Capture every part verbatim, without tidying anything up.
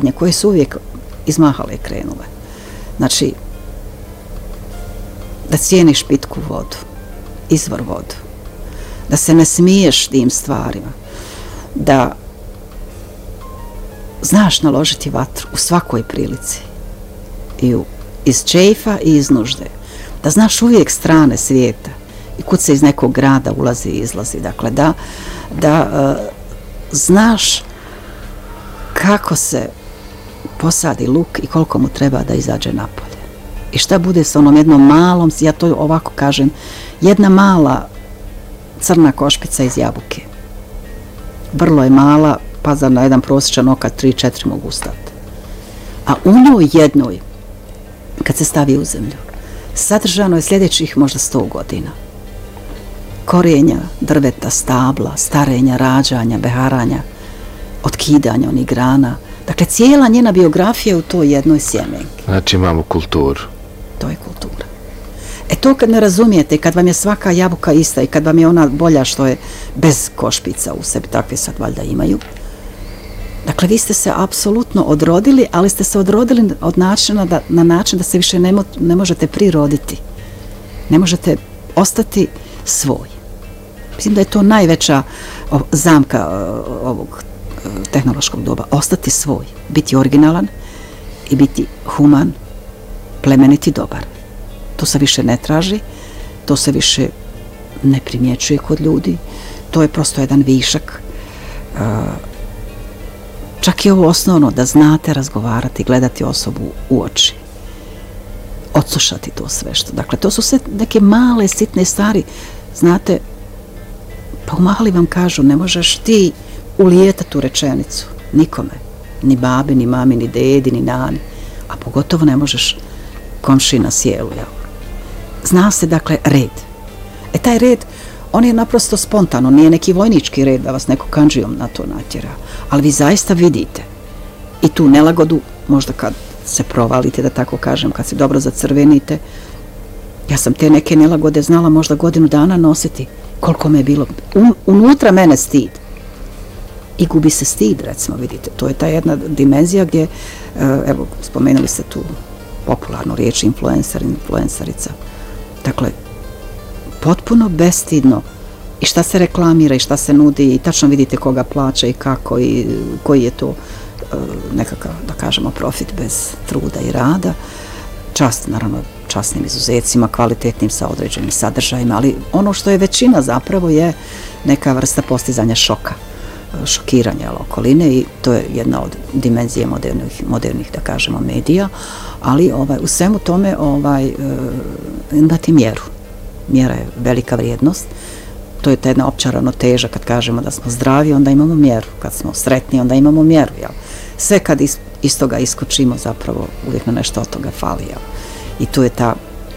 sadnje koje su uvijek izmahale i krenule. Znači, da cijeniš pitku vodu, izvor vodu, da se ne smiješ tim stvarima, da znaš naložiti vatru u svakoj prilici, i u, iz čefa i iz nužde, da znaš uvijek strane svijeta i kud se iz nekog grada ulazi i izlazi, dakle da, da uh, znaš kako se posadi luk i koliko mu treba da izađe napolje. I šta bude sa onom jednom malom, ja to ovako kažem, jedna mala crna košpica iz jabuke. Vrlo je mala, pa za na jedan prosječan oka tri četiri mogu stati. A u njoj jednoj, kad se stavi u zemlju, sadržano je sljedećih možda sto godina. Korijenja, drveta, stabla, starenja, rađanja, beharanja, otkidanja onih grana. Dakle, cijela njena biografija je u toj jednoj sjemenki. Znači imamo kulturu. To je kultura. E to kad ne razumijete, kad vam je svaka jabuka ista i kad vam je ona bolja što je bez košpica u sebi, takve sad valjda imaju. Dakle, vi ste se apsolutno odrodili, ali ste se odrodili od načina da, na način da se više ne, mo, ne možete priroditi. Ne možete ostati svoj. Mislim da je to najveća o, zamka o, ovog tehnološkog doba. Ostati svoj. Biti originalan i biti human, plemeniti, dobar. To se više ne traži, to se više ne primjećuje kod ljudi. To je prosto jedan višak. Uh, čak je ovo osnovno da znate razgovarati, gledati osobu u oči. Odslušati to sve što. Dakle, to su sve neke male, sitne stvari. Znate, pa u mali vam kažu, ne možeš ti ulijetati u rečenicu. Nikome. Ni babi, ni mami, ni dedi, ni nani. A pogotovo ne možeš komši na sjelu, jel? Zna se, dakle, red. E taj red, on je naprosto spontano, nije neki vojnički red da vas neko kandžijom na to natjera. Ali vi zaista vidite i tu nelagodu, možda kad se provalite, da tako kažem, kad se dobro zacrvenite. Ja sam te neke nelagode znala možda godinu dana nositi. Koliko me je bilo. Un, unutra mene stid. I gubi se stid, recimo, vidite. To je ta jedna dimenzija gdje, evo, spomenuli ste tu popularnu riječ influencer, influencerica. Dakle, potpuno bestidno i šta se reklamira i šta se nudi i tačno vidite koga plaća i kako i koji je to uh, nekakav, da kažemo, profit bez truda i rada. Čast, naravno, časnim izuzecima, kvalitetnim sa određenim sadržajima, ali ono što je većina zapravo je neka vrsta postizanja šoka, šokiranja okoline i to je jedna od dimenzije modernih, modernih da kažemo, medija, ali ovaj, u svemu tome ovaj, uh, imati mjeru. Mjera je velika vrijednost. To je ta jedna opća ravnoteža kad kažemo da smo zdravi, onda imamo mjeru. Kad smo sretni, onda imamo mjeru. Jel? Sve kad iz, iz toga iskočimo, zapravo uvijek na nešto od toga fali. Jel? I tu je ta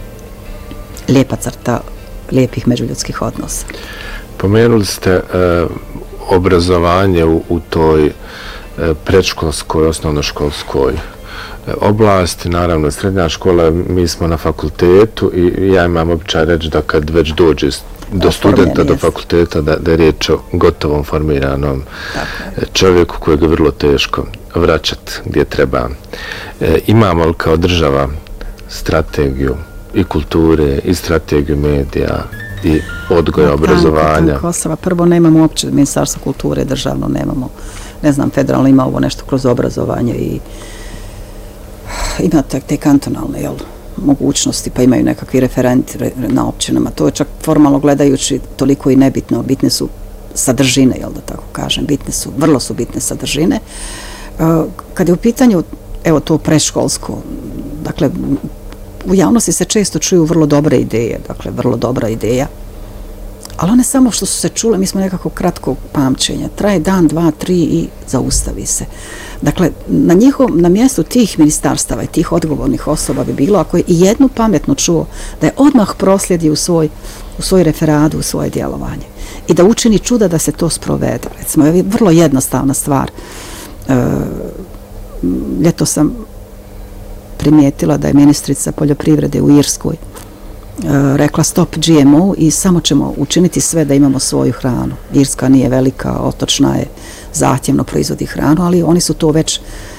lijepa crta lijepih međuljudskih odnosa. Pomenuli ste uh, obrazovanje u, u toj uh, predškolskoj, osnovnoškolskoj oblasti, naravno srednja škola, mi smo na fakultetu i ja imam običaj reći da kad već dođe do studenta, do fakulteta, da, da je riječ o gotovom formiranom čovjeku kojeg je vrlo teško vraćati gdje treba. E, imamo li kao država strategiju i kulture i strategiju medija i odgoja, no, obrazovanja? Kosova, prvo nemamo uopće Ministarstvo kulture, državno nemamo, ne znam, federalno ima ovo nešto kroz obrazovanje i imate te kantonalne, jel, mogućnosti, pa imaju nekakvi referenti na općinama. To je čak formalno gledajući toliko i nebitno. Bitne su sadržine, jel da tako kažem. Bitne su, vrlo su bitne sadržine. Kad je u pitanju, evo to predškolsko, dakle, u javnosti se često čuju vrlo dobre ideje, dakle, vrlo dobra ideja. Ali one samo što su se čule, mi smo nekako kratko pamćenja. Traje dan, dva, tri i zaustavi se. Dakle, na, njihov, na mjestu tih ministarstava i tih odgovornih osoba bi bilo, ako je i jednu pametno čuo, da je odmah proslijedi u svoj, u svoj referadu, u svoje djelovanje. I da učini čuda da se to sprovede. Recimo, je vrlo jednostavna stvar. E, ljeto sam primijetila da je ministrica poljoprivrede u Irskoj rekla stop G M O i samo ćemo učiniti sve da imamo svoju hranu. Irska nije velika, otočna je, zahtjevno proizvodi hranu, ali oni su to već